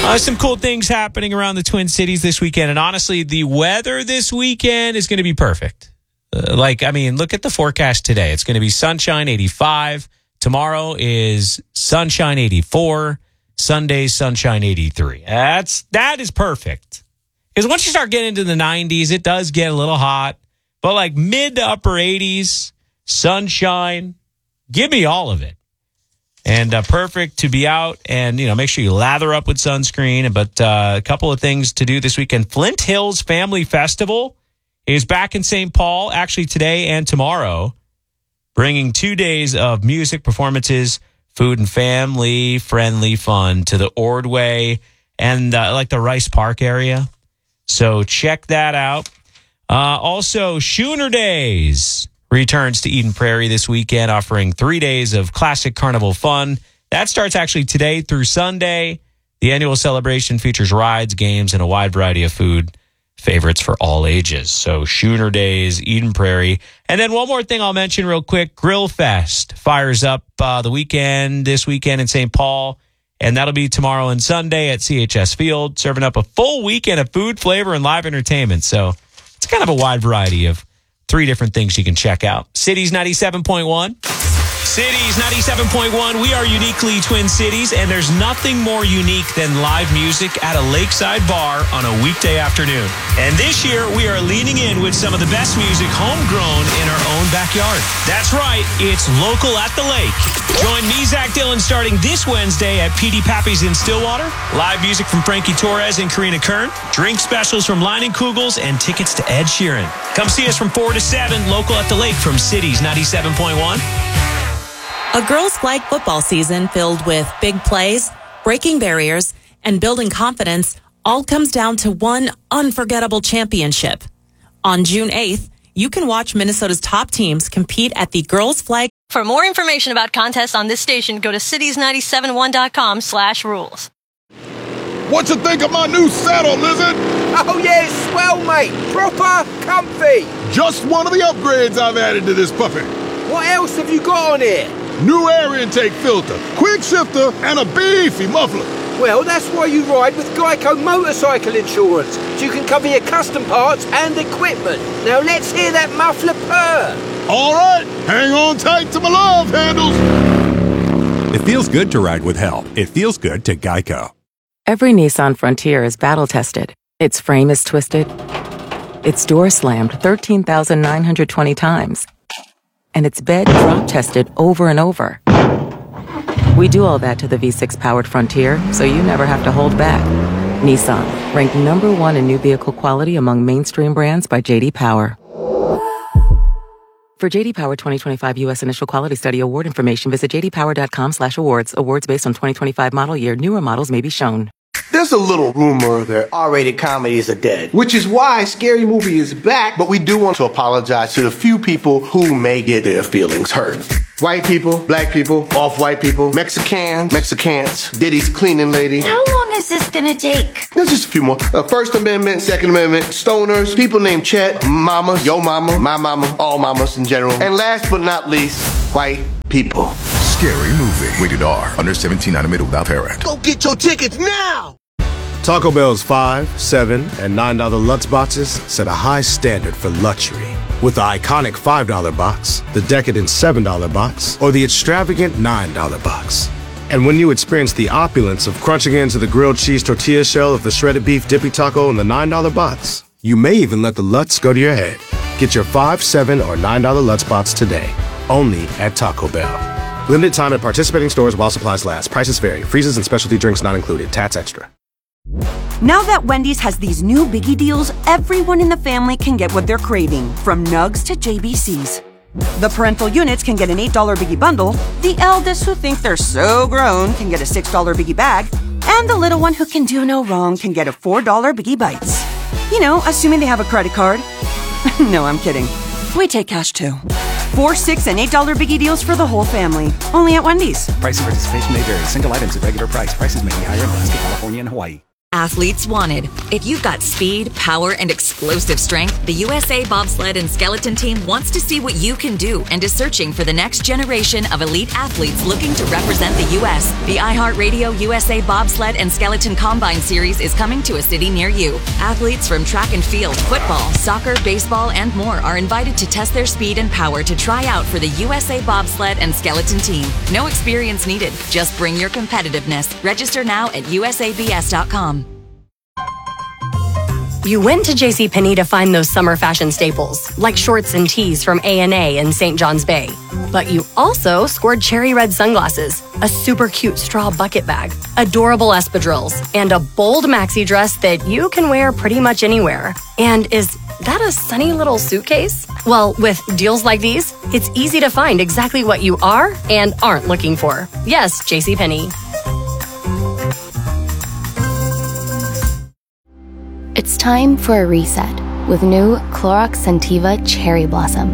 Some cool things happening around the Twin Cities this weekend. And honestly, the weather this weekend is going to be perfect. Look at the forecast today. It's going to be sunshine 85. Tomorrow is sunshine 84. Sunday, sunshine 83. That is perfect. Because once you start getting into the 90s, it does get a little hot. But like mid to upper 80s, sunshine, give me all of it. And perfect to be out and, make sure you lather up with sunscreen. But a couple of things to do this weekend. Flint Hills Family Festival is back in St. Paul, actually today and tomorrow, bringing 2 days of music, performances, food, and family-friendly fun to the Ordway and the Rice Park area. So check that out. Also, Schooner Days returns to Eden Prairie this weekend, offering 3 days of classic carnival fun. That starts actually today through Sunday. The annual celebration features rides, games, and a wide variety of food favorites for all ages. So Schooner Days, Eden Prairie. And then one more thing I'll mention real quick. Grill Fest fires up this weekend in St. Paul. And that'll be tomorrow and Sunday at CHS Field, serving up a full weekend of food, flavor, and live entertainment. So it's kind of a wide variety of 3 different things you can check out. Cities 97.1. Cities 97.1. We are uniquely Twin Cities, and there's nothing more unique than live music at a lakeside bar on a weekday afternoon. And this year, we are leaning in with some of the best music homegrown in our own backyard. That's right, it's Local at the Lake. Join me, Zach Dillon, starting this Wednesday at PD Pappy's in Stillwater. Live music from Frankie Torres and Karina Kern. Drink specials from Line & Kugels and tickets to Ed Sheeran. Come see us from 4 to 7, Local at the Lake from Cities 97.1. A girls' flag football season filled with big plays, breaking barriers, and building confidence all comes down to one unforgettable championship. On June 8th, you can watch Minnesota's top teams compete at the girls' flag. For more information about contests on this station, go to cities971.com/rules. What you think of my new saddle, Lizard? Oh, yeah, it's swell, mate. Proper comfy. Just one of the upgrades I've added to this puppy. What else have you got on it? New air intake filter, quick shifter, and a beefy muffler. Well, that's why you ride with Geico Motorcycle Insurance, so you can cover your custom parts and equipment. Now let's hear that muffler purr. All right, hang on tight to my love handles. It feels good to ride with help. It feels good to Geico. Every Nissan Frontier is battle-tested. Its frame is twisted. Its door slammed 13,920 times. And its bed drop-tested over and over. We do all that to the V6-powered Frontier, so you never have to hold back. Nissan, ranked #1 in new vehicle quality among mainstream brands by J.D. Power. For J.D. Power 2025 U.S. Initial Quality Study award information, visit jdpower.com/awards. Awards based on 2025 model year. Newer models may be shown. There's a little rumor that R-rated comedies are dead, which is why Scary Movie is back, but we do want to apologize to the few people who may get their feelings hurt. White people, black people, off-white people, Mexicans, Diddy's cleaning lady. How long is this gonna take? There's just a few more. First Amendment, Second Amendment, stoners, people named Chet, mamas, yo mama, my mama, all mamas in general. And last but not least, white people. Scary Movie. Rated R. Under 17, not admitted without parent. Go get your tickets now! Taco Bell's $5, $7, and $9 Lutz boxes set a high standard for luxury. With the iconic $5 box, the decadent $7 box, or the extravagant $9 box. And when you experience the opulence of crunching into the grilled cheese tortilla shell of the shredded beef dippy taco in the $9 box, you may even let the Lutz go to your head. Get your $5, $7, or $9 Lutz box today, only at Taco Bell. Limited time at participating stores while supplies last. Prices vary. Freezes and specialty drinks not included. Tats extra. Now that Wendy's has these new biggie deals, everyone in the family can get what they're craving, from nugs to JBCs. The parental units can get an $8 biggie bundle, the eldest who think they're so grown can get a $6 biggie bag, and the little one who can do no wrong can get a $4 biggie bites. You know, assuming they have a credit card. No, I'm kidding. We take cash too. $4, $6, and $8 biggie deals for the whole family. Only at Wendy's. Price and participation may vary. Single items at regular price. Prices may be higher in Alaska, California, and Hawaii. Athletes wanted. If you've got speed, power, and explosive strength, the USA Bobsled and Skeleton Team wants to see what you can do and is searching for the next generation of elite athletes looking to represent the U.S. The iHeartRadio USA Bobsled and Skeleton Combine Series is coming to a city near you. Athletes from track and field, football, soccer, baseball, and more are invited to test their speed and power to try out for the USA Bobsled and Skeleton Team. No experience needed. Just bring your competitiveness. Register now at usabs.com. You went to JCPenney to find those summer fashion staples, like shorts and tees from A&A in St. John's Bay. But you also scored cherry red sunglasses, a super cute straw bucket bag, adorable espadrilles, and a bold maxi dress that you can wear pretty much anywhere. And is that a sunny little suitcase? Well, with deals like these, it's easy to find exactly what you are and aren't looking for. Yes, JCPenney. It's time for a reset with new Clorox Scentiva Cherry Blossom.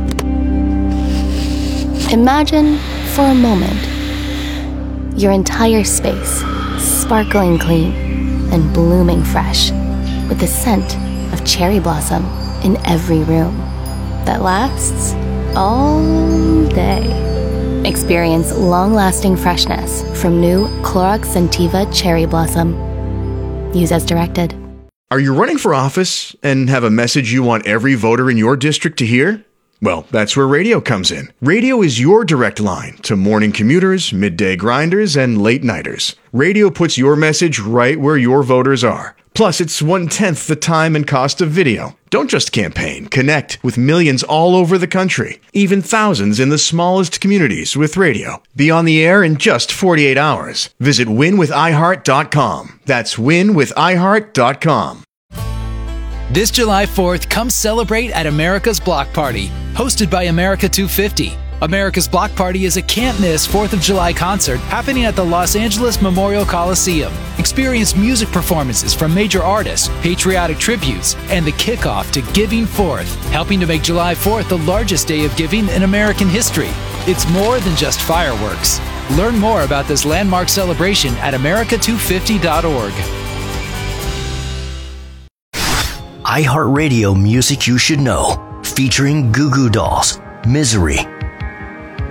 Imagine, for a moment, your entire space sparkling clean and blooming fresh with the scent of cherry blossom in every room that lasts all day. Experience long-lasting freshness from new Clorox Scentiva Cherry Blossom. Use as directed. Are you running for office and have a message you want every voter in your district to hear? Well, that's where radio comes in. Radio is your direct line to morning commuters, midday grinders, and late nighters. Radio puts your message right where your voters are. Plus, it's 1/10 the time and cost of video. Don't just campaign, connect with millions all over the country, even thousands in the smallest communities with radio. Be on the air in just 48 hours. Visit winwithiheart.com. That's winwithiheart.com. This July 4th, come celebrate at America's Block Party, hosted by America 250. America's Block Party is a can't-miss 4th of July concert happening at the Los Angeles Memorial Coliseum. Experience music performances from major artists, patriotic tributes, and the kickoff to Giving Forth, helping to make July 4th the largest day of giving in American history. It's more than just fireworks. Learn more about this landmark celebration at america250.org. iHeartRadio Music You Should Know, featuring Goo Goo Dolls, Misery,